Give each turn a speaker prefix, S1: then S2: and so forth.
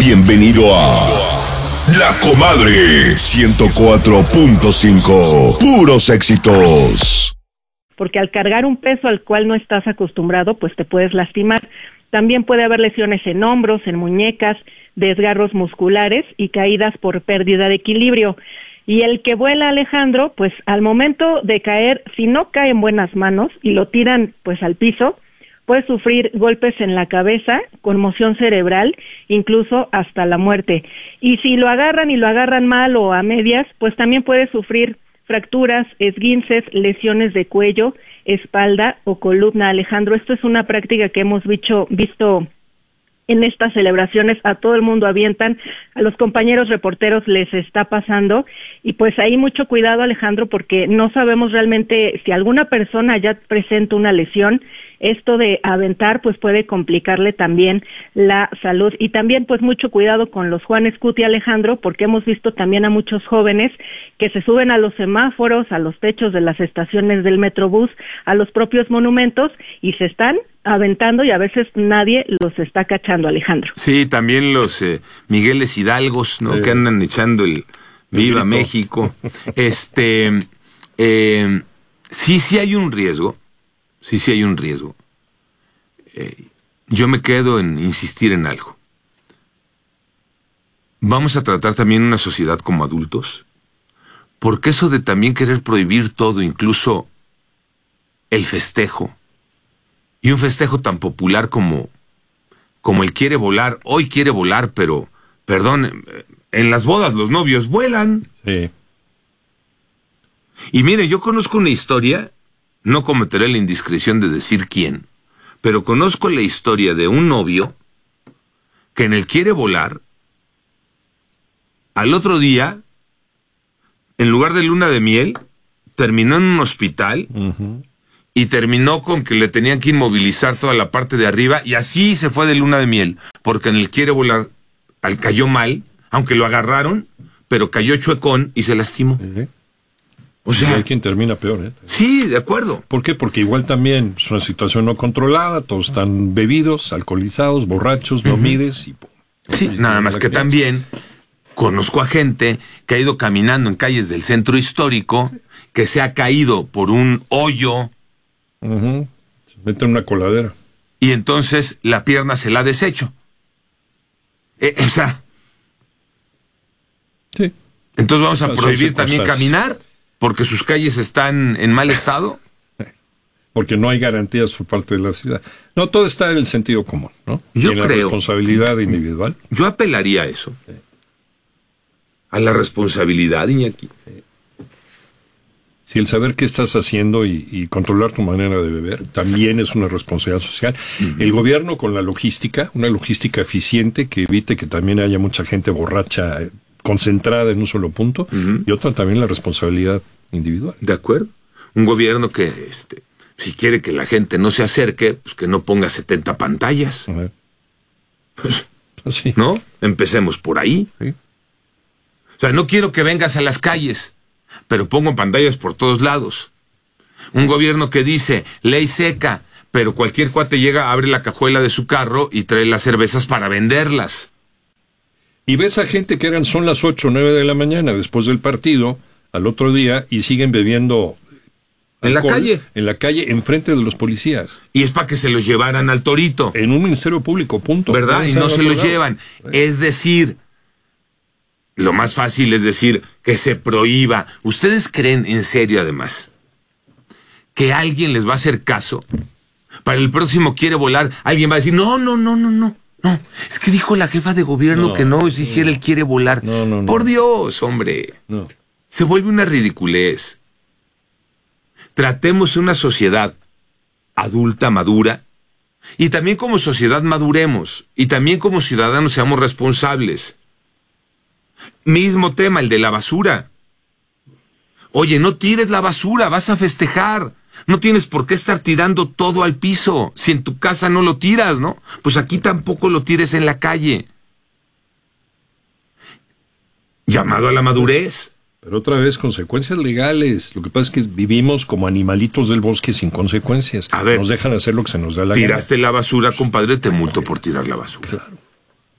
S1: Bienvenido a La Comadre 104.5. Puros éxitos.
S2: Porque al cargar un peso al cual no estás acostumbrado, pues te puedes lastimar. También puede haber lesiones en hombros, en muñecas, desgarros musculares y caídas por pérdida de equilibrio. Y el que vuela, Alejandro, pues al momento de caer, si no cae en buenas manos y lo tiran pues al piso, puede sufrir golpes en la cabeza, conmoción cerebral, incluso hasta la muerte. Y si lo agarran mal o a medias, pues también puede sufrir fracturas, esguinces, lesiones de cuello, espalda o columna. Alejandro, esto es una práctica que hemos visto en estas celebraciones. A todo el mundo avientan, a los compañeros reporteros les está pasando, y pues ahí mucho cuidado, Alejandro, porque no sabemos realmente si alguna persona ya presenta una lesión. Esto de aventar pues puede complicarle también la salud. Y también pues mucho cuidado con los Juan Escuti, Alejandro, porque hemos visto también a muchos jóvenes que se suben a los semáforos, a los techos de las estaciones del Metrobús, a los propios monumentos, y se están aventando y a veces nadie los está cachando, Alejandro.
S3: Sí, también los Migueles Hidalgos, ¿no? Que andan echando el Viva México. Sí hay un riesgo. Sí hay un riesgo. Yo me quedo en insistir en algo. Vamos a tratar también una sociedad como adultos, porque eso de también querer prohibir todo, incluso el festejo, y un festejo tan popular como el quiere volar, hoy quiere volar, pero, perdón, en las bodas los novios vuelan.
S4: Sí.
S3: Y mire, yo conozco una historia. No cometeré la indiscreción de decir quién, pero conozco la historia de un novio que en el quiere volar, al otro día, en lugar de luna de miel, terminó en un hospital y terminó con que le tenían que inmovilizar toda la parte de arriba, y así se fue de luna de miel, porque en el quiere volar cayó mal, aunque lo agarraron, pero cayó chuecón y se lastimó. O sea,
S4: hay quien termina peor, ¿eh?
S3: Sí, de acuerdo.
S4: ¿Por qué? Porque igual también es una situación no controlada, todos están bebidos, alcoholizados, borrachos, no mides y...
S3: Sí, nada más que también conozco a gente que ha ido caminando en calles del centro histórico, que se ha caído por un hoyo.
S4: Se mete en una coladera.
S3: Y entonces la pierna se la ha deshecho. O sea...
S4: Sí.
S3: Entonces vamos a prohibir también caminar, porque sus calles están en mal estado.
S4: Porque no hay garantías por parte de la ciudad. No, todo está en el sentido común, ¿no?
S3: Yo
S4: y en
S3: creo.
S4: La responsabilidad individual.
S3: Yo apelaría a eso. Sí. A la responsabilidad, Iñaki.
S4: Sí. Si el saber qué estás haciendo y controlar tu manera de beber también es una responsabilidad social. El gobierno con la logística, una logística eficiente que evite que también haya mucha gente borracha concentrada en un solo punto, y otra también la responsabilidad individual.
S3: De acuerdo. Un gobierno que, si quiere que la gente no se acerque, pues que no ponga 70 pantallas. Pues,
S4: sí.
S3: ¿No? Empecemos por ahí.
S4: Sí.
S3: O sea, no quiero que vengas a las calles, pero pongo pantallas por todos lados. Un gobierno que dice, ley seca, pero cualquier cuate llega, abre la cajuela de su carro y trae las cervezas para venderlas.
S4: Y ves a gente que son las 8 o 9 de la mañana después del partido, al otro día, y siguen bebiendo
S3: en la calle.
S4: En la calle, enfrente de los policías.
S3: Y es para que se los llevaran al Torito.
S4: En un ministerio público, punto.
S3: ¿Verdad? Y no se los llevan. Es decir, lo más fácil es decir que se prohíba. ¿Ustedes creen en serio, además, que alguien les va a hacer caso? Para el próximo quiere volar, alguien va a decir, no. No, es que dijo la jefa de gobierno que no se hiciera el quiere volar.
S4: No.
S3: Por Dios, hombre.
S4: No.
S3: Se vuelve una ridiculez. Tratemos una sociedad adulta, madura, y también como sociedad maduremos, y también como ciudadanos seamos responsables. Mismo tema, el de la basura. Oye, no tires la basura, vas a festejar. No tienes por qué estar tirando todo al piso. Si en tu casa no lo tiras, ¿no? Pues aquí tampoco lo tires en la calle. Llamado a la madurez.
S4: Pero otra vez, consecuencias legales. Lo que pasa es que vivimos como animalitos del bosque sin consecuencias.
S3: A ver,
S4: nos dejan hacer lo que se nos da la gana.
S3: Tiraste la basura, compadre, te multo por tirar la basura.
S4: Claro.